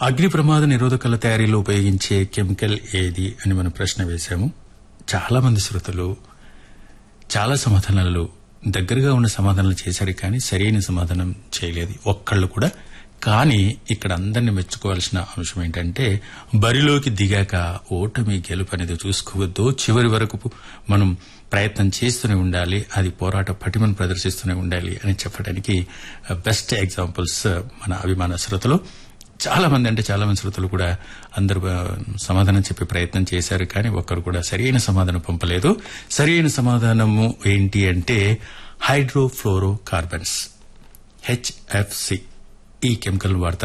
అగ్ని ప్రమాద నిరోధకాల తయారీలో ఉపయోగించే కెమికల్ ఏది అని మనం ప్రశ్న వేశాము. చాలా మంది శ్రోతలు చాలా సమాధానాలు దగ్గరగా ఉన్న సమాధానాలు చేశారు, కానీ సరైన సమాధానం చేయలేదు ఒక్కళ్ళు కూడా. కానీ ఇక్కడ అందరినీ మెచ్చుకోవాల్సిన అంశం ఏంటంటే, బరిలోకి దిగాక ఓటమి గెలుపు అనేది చూసుకోవద్దు, చివరి వరకు మనం ప్రయత్నం చేస్తూనే ఉండాలి, అది పోరాట పటిమను ప్రదర్శిస్తూనే ఉండాలి అని చెప్పడానికి బెస్ట్ ఎగ్జాంపుల్స్ మన అభిమాన శ్రోతలు. చాలా మంది శ్రోతలు కూడా అందరూ సమాధానం చెప్పే ప్రయత్నం చేశారు, కానీ ఒక్కరు కూడా సరైన సమాధానం పంపలేదు. సరైన సమాధానము ఏంటి అంటే హైడ్రోఫ్లోరో కార్బన్స్, HFC. ఈ కెమికల్ వాడతారు.